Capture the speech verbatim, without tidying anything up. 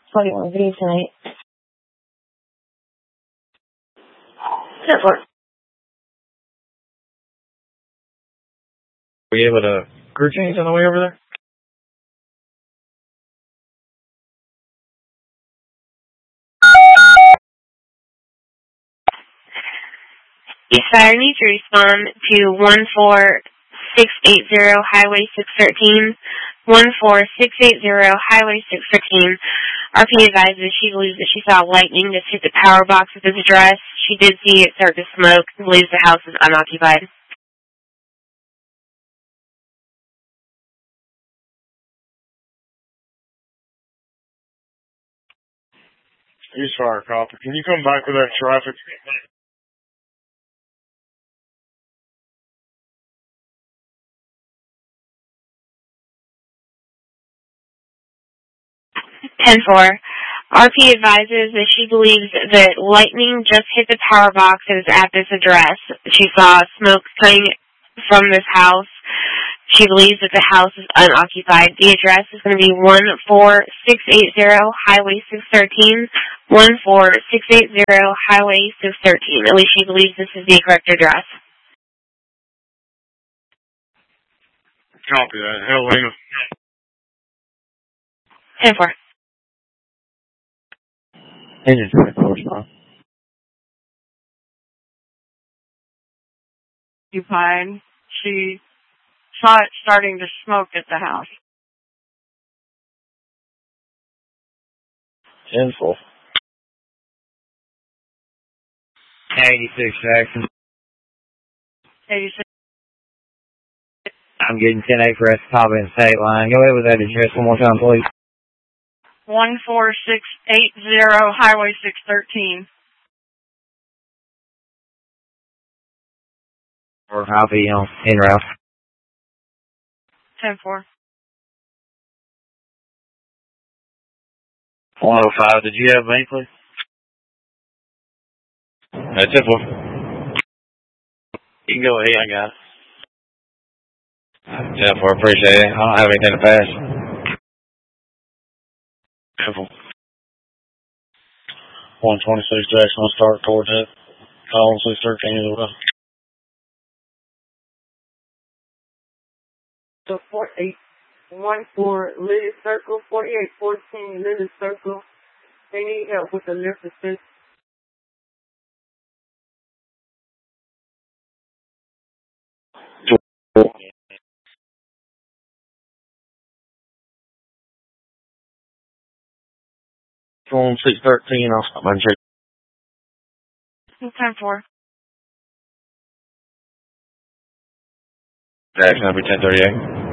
twenty-one video tonight. ten four. Were you able to crew change on the way over there? Yes, sir. I need to respond to one four six eight zero Highway six thirteen. one four six eight zero Highway six thirteen. R P advises she believes that she saw lightning just hit the power box at this address. She did see it start to smoke and believes the house is unoccupied. He's fire copy. Can you come back with that traffic? ten four. R P advises that she believes that lightning just hit the power boxes at this address. She saw smoke coming from this house. She believes that the house is unoccupied. The address is going to be one four six eight zero Highway six thirteen. one four six eight zero Highway six thirteen. At least she believes this is the correct address. Copy that. Helena. ten four. Engine check, force off. Occupied. She saw it starting to smoke at the house. ten four. eighty-six Jackson. eighty-six. I'm getting ten eight for us top in state line. Go ahead with that address one more time, please. one four six eight zero Highway six thirteen. Or I'll be on en route. ten four. one oh five, did you have me, please? That's it, boy. You can go ahead, I got it. Yeah, boy, appreciate it. I don't have anything to pass. Careful. one twenty-six Jackson, I'll start towards it. Call six thirteen as well. So four eight one four Lily Circle, forty-eight fourteen Lily Circle. They need help with the lift assist. Phone six thirteen, I'll stop by and check. ten four. Jackson, I'll be ten thirty-eight.